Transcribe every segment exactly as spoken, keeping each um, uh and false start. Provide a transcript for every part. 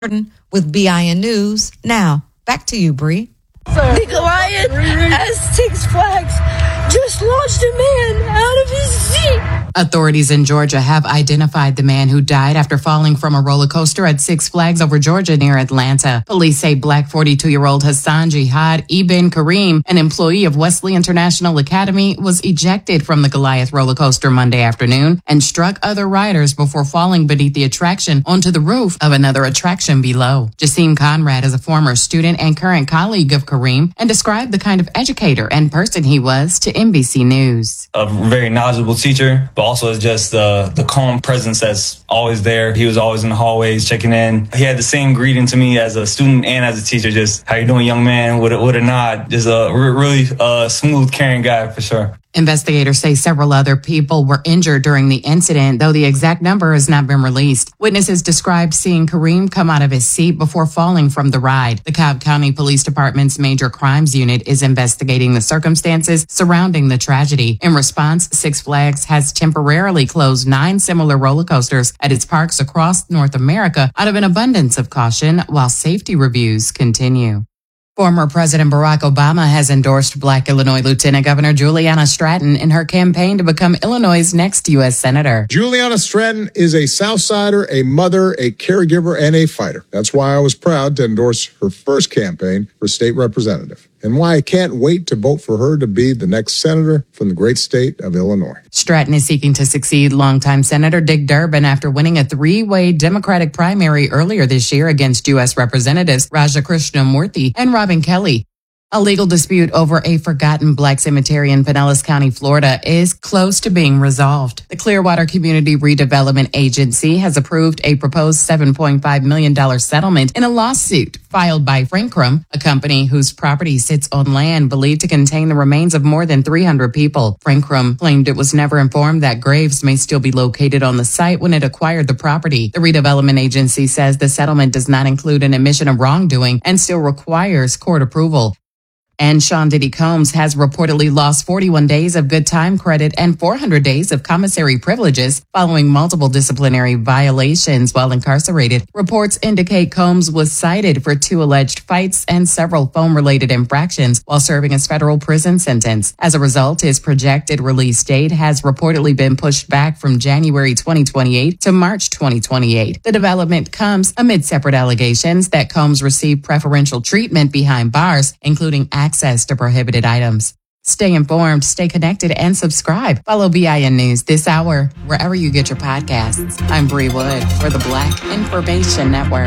with B I N News. Now, back to you, Bree. The Goliath at Six Flags just launched a man out of his seat. Authorities in Georgia have identified the man who died after falling from a roller coaster at Six Flags over Georgia near Atlanta. Police say black forty-two-year-old Hassan Jihad Ibn Kareem, an employee of Wesley International Academy, was ejected from the Goliath roller coaster Monday afternoon and struck other riders before falling beneath the attraction onto the roof of another attraction below. Jasim Conrad is a former student and current colleague of Kareem and described the kind of educator and person he was to N B C News. A very knowledgeable teacher, but also just uh, the calm presence that's always there. He was always in the hallways checking in. He had the same greeting to me as a student and as a teacher, just how you doing, young man, with a, with a nod. Just a re- really uh, smooth, caring guy for sure. Investigators say several other people were injured during the incident, though the exact number has not been released. Witnesses described seeing Kareem come out of his seat before falling from the ride. The Cobb County Police Department's Major Crimes Unit is investigating the circumstances surrounding the tragedy. In response, Six Flags has temporarily closed nine similar roller coasters at its parks across North America out of an abundance of caution while safety reviews continue. Former President Barack Obama has endorsed Black Illinois Lieutenant Governor Juliana Stratton in her campaign to become Illinois' next U S Senator. Juliana Stratton is a Southsider, a mother, a caregiver, and a fighter. That's why I was proud to endorse her first campaign for state representative, and why I can't wait to vote for her to be the next senator from the great state of Illinois. Stratton is seeking to succeed longtime Senator Dick Durbin after winning a three-way Democratic primary earlier this year against U S Representatives Raja Krishnamurthy and Robin Kelly. A legal dispute over a forgotten black cemetery in Pinellas County, Florida, is close to being resolved. The Clearwater Community Redevelopment Agency has approved a proposed seven point five million dollars settlement in a lawsuit filed by Frankrum, a company whose property sits on land believed to contain the remains of more than three hundred people. Frankrum claimed it was never informed that graves may still be located on the site when it acquired the property. The redevelopment agency says the settlement does not include an admission of wrongdoing and still requires court approval. And Sean Diddy Combs has reportedly lost forty-one days of good time credit and four hundred days of commissary privileges following multiple disciplinary violations while incarcerated. Reports indicate Combs was cited for two alleged fights and several phone-related infractions while serving his federal prison sentence. As a result, his projected release date has reportedly been pushed back from January twenty twenty-eight to March twenty twenty-eight. The development comes amid separate allegations that Combs received preferential treatment behind bars, including access to prohibited items. Stay informed, stay connected, and subscribe. Follow B I N News this hour, wherever you get your podcasts. I'm Bree Wood for the Black Information Network.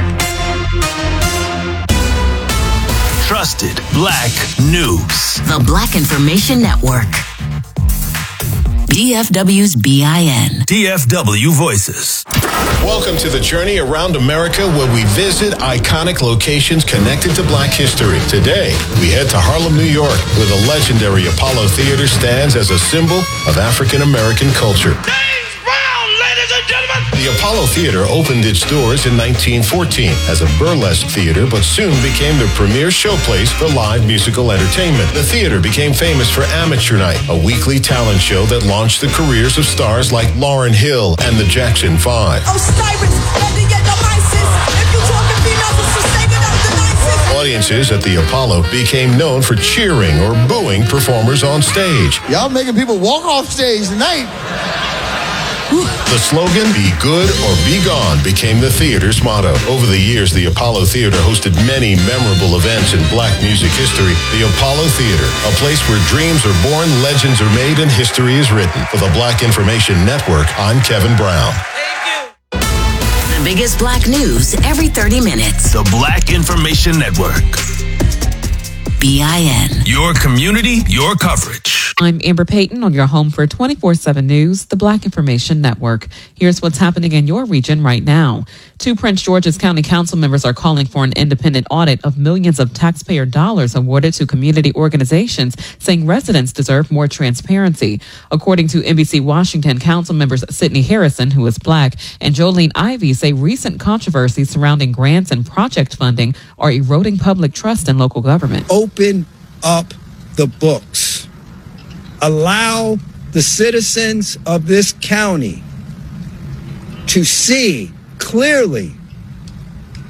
Trusted Black News. The Black Information Network. D F W's B I N. D F W Voices. Welcome to the journey around America, where we visit iconic locations connected to Black history. Today, we head to Harlem, New York, where the legendary Apollo Theater stands as a symbol of African American culture. James Brown, ladies and gentlemen! The Apollo Theater opened its doors in nineteen fourteen as a burlesque theater, but soon became the premier showplace for live musical entertainment. The theater became famous for Amateur Night, a weekly talent show that launched the careers of stars like Lauryn Hill and the Jackson Five. Audiences at the Apollo became known for cheering or booing performers on stage. Y'all making people walk off stage tonight. The slogan, "Be good or be gone," became the theater's motto. Over the years, the Apollo Theater hosted many memorable events in Black music history. The Apollo Theater, a place where dreams are born, legends are made, and history is written. For the Black Information Network, I'm Kevin Brown. The biggest Black news every thirty minutes. The Black Information Network. B I N. Your community, your coverage. I'm Amber Payton on your home for twenty-four seven News, the Black Information Network. Here's what's happening in your region right now. Two Prince George's County Council members are calling for an independent audit of millions of taxpayer dollars awarded to community organizations, saying residents deserve more transparency. According to N B C Washington, Council members Sidney Harrison, who is Black, and Jolene Ivey say recent controversies surrounding grants and project funding are eroding public trust in local government. Open up the books. Allow the citizens of this county to see clearly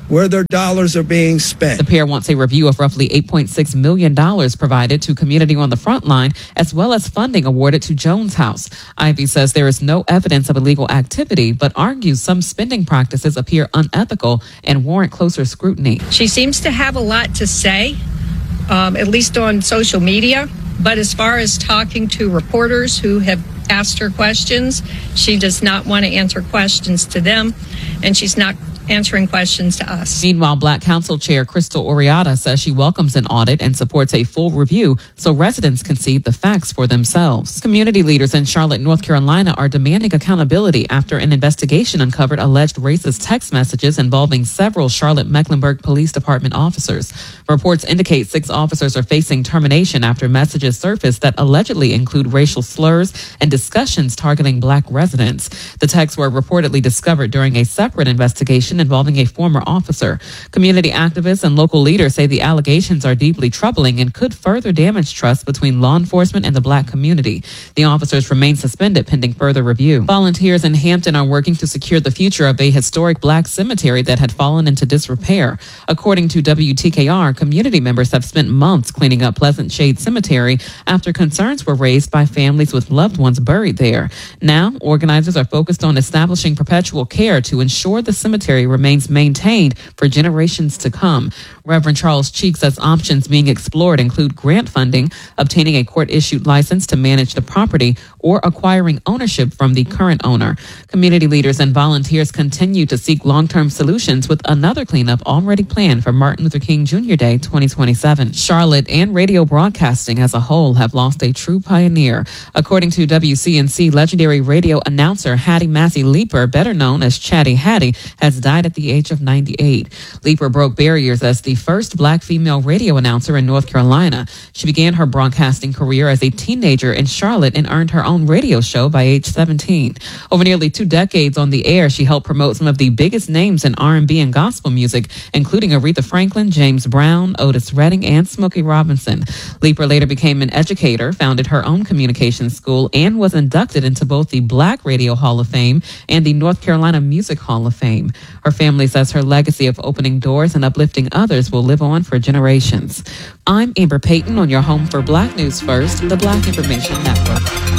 where their dollars are being spent. The pair wants a review of roughly eight point six million dollars provided to Community on the Front Line, as well as funding awarded to Jones House. Ivy says there is no evidence of illegal activity, but argues some spending practices appear unethical and warrant closer scrutiny. She seems to have a lot to say, um, at least on social media. But as far as talking to reporters who have asked her questions, she does not want to answer questions to them, and she's not answering questions to us. Meanwhile, Black Council Chair Crystal Oriata says she welcomes an audit and supports a full review so residents can see the facts for themselves. Community leaders in Charlotte, North Carolina are demanding accountability after an investigation uncovered alleged racist text messages involving several Charlotte-Mecklenburg Police Department officers. Reports indicate six officers are facing termination after messages surfaced that allegedly include racial slurs and discussions targeting Black residents. The texts were reportedly discovered during a separate investigation involving a former officer. Community activists and local leaders say the allegations are deeply troubling and could further damage trust between law enforcement and the Black community. The officers remain suspended pending further review. Volunteers in Hampton are working to secure the future of a historic Black cemetery that had fallen into disrepair. According to W T K R, community members have spent months cleaning up Pleasant Shade Cemetery after concerns were raised by families with loved ones buried there. Now, organizers are focused on establishing perpetual care to ensure the cemetery remains maintained for generations to come. Reverend Charles Cheek says options being explored include grant funding, obtaining a court-issued license to manage the property, or acquiring ownership from the current owner. Community leaders and volunteers continue to seek long-term solutions with another cleanup already planned for Martin Luther King Junior Day twenty twenty-seven. Charlotte and radio broadcasting as a whole have lost a true pioneer. According to W C N C, legendary radio announcer Hattie Massey Leeper, better known as Chatty Hattie, has died at the age of ninety-eight. Leeper broke barriers as the first Black female radio announcer in North Carolina. She began her broadcasting career as a teenager in Charlotte and earned her own radio show by age seventeen. Over nearly two decades on the air, she helped promote some of the biggest names in R and B and gospel music, including Aretha Franklin, James Brown, Otis Redding, and Smokey Robinson. Leeper later became an educator, founded her own communications school, and was inducted into both the Black Radio Hall of Fame and the North Carolina Music Hall of Fame. Her family says her legacy of opening doors and uplifting others will live on for generations. I'm Amber Payton on your home for Black News First, the Black Information Network.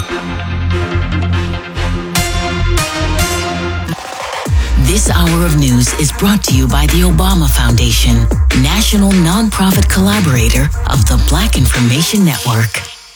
This hour of news is brought to you by the Obama Foundation, national nonprofit collaborator of the Black Information Network.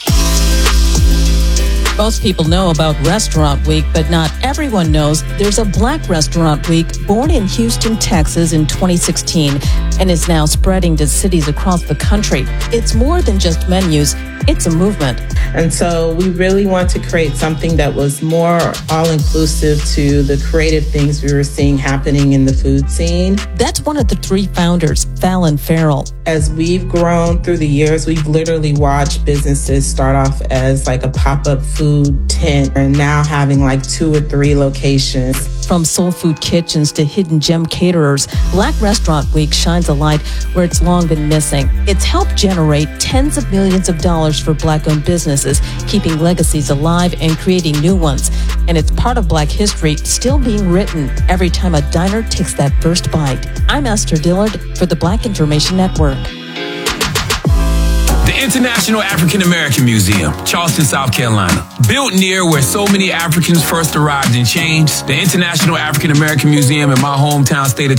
Most people know about Restaurant Week, but not everyone knows there's a Black Restaurant Week born in Houston, Texas in twenty sixteen and is now spreading to cities across the country. It's more than just menus. It's a movement. And so we really want to create something that was more all-inclusive to the creative things we were seeing happening in the food scene. That's one of the three founders, Fallon Farrell. As we've grown through the years, we've literally watched businesses start off as like a pop-up food tent and now having like two or three locations. From soul food kitchens to hidden gem caterers, Black Restaurant Week shines a light where it's long been missing. It's helped generate tens of millions of dollars for Black-owned businesses, keeping legacies alive and creating new ones. And it's part of Black history still being written every time a diner takes that first bite. I'm Esther Dillard for the Black Information Network. The International African American Museum, Charleston, South Carolina. Built near where so many Africans first arrived and changed, the International African American Museum in my hometown state of